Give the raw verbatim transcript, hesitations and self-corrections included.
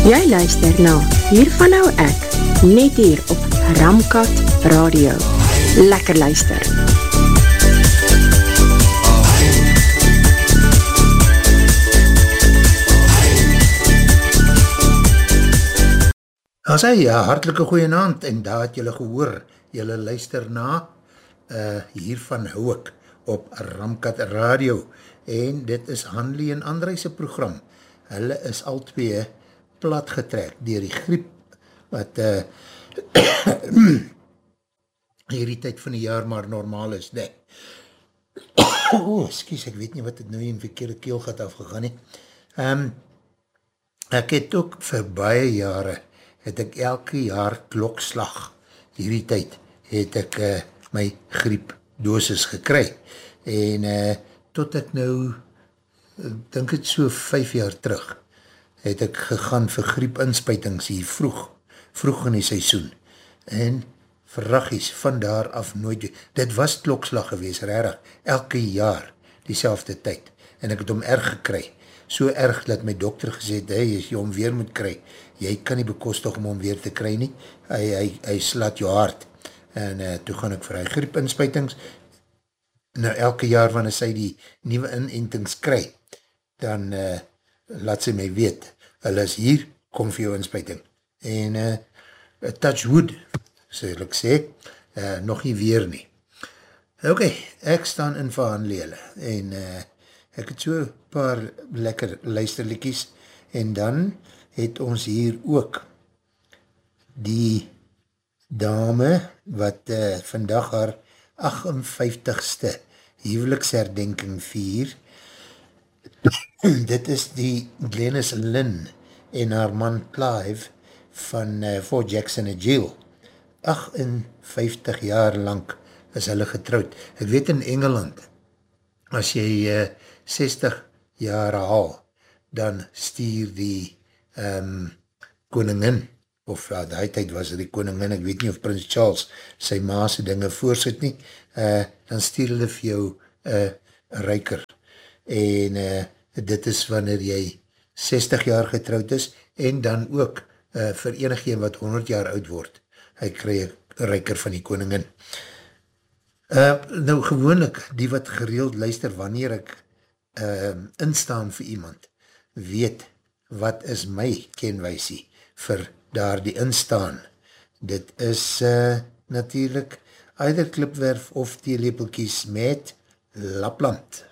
Jy luister na Hiervan Nou Ek, net hier op Ramkat Radio. Lekker luister. As hy, ja, hartelike goeienaand, en daar het julle gehoor, julle luister na, uh, Hiervan Hou Ek, op Ramkat Radio, en dit is Hanlie en André se program. Hulle is al twee platgetrek dier die griep, wat uh, hierdie tyd van die jaar maar normaal is, nee. Oh, excuse, ek weet nie wat het nou in verkeerde keel gaat afgegaan, nie. Um, ek het ook vir baie jare, het ek elke jaar klokslag, hierdie tyd, het ek uh, my griepdosis gekry, en uh, tot ek nou, ek dink het so vijf jaar terug, het ek gegaan vir griepinspuitings hier vroeg, vroeg in die seisoen, en verragies, van daar af nooit, dit was klokslag gewees, rarig, elke jaar, diezelfde tyd, en ek het hom erg gekry, so erg dat my dokter gesê het, hey, as jy hom weer moet kry, jy kan nie bekostig om hom weer te kry nie, hy, hy, hy slaat jou hart, en uh, toe gaan ek vir hy griepinspuitings, nou elke jaar wanneer sy die nieuwe inentings kry, dan uh, laat sy my weet, hulle is hier, kom vir jou inspuiting, en uh, touch wood, sal ek sê, uh, nog nie weer nie. Ok, ek staan in verhandel, en uh, ek het so paar lekker luisterlikies, en dan het ons hier ook die dame, wat uh, vandag haar agt en vyftigste huweliksherdenking vier. Dit is die Glenys Lynn en haar man Clive van uh, Fort Jackson en Jill. agt en vyftig jaar lang is hulle getrouwd. Ek weet in Engeland, as jy uh, sestig jaar haal, dan stuur die um, koningin, of uh, die tyd was die koningin, ek weet nie of Prins Charles sy maase dinge voorsit nie, uh, dan stuur hulle vir jou uh, ryker. En uh, dit is wanneer jy sestig jaar getrouwd is, en dan ook uh, vir enigeen wat honderd jaar oud word, hy kry een ryker van die koningin. Uh, nou gewoonlik, die wat gereeld luister, wanneer ek uh, instaan vir iemand, weet wat is my kenwysie vir daar die instaan. Dit is uh, natuurlijk either klipwerf of theelepelkies met Lapland.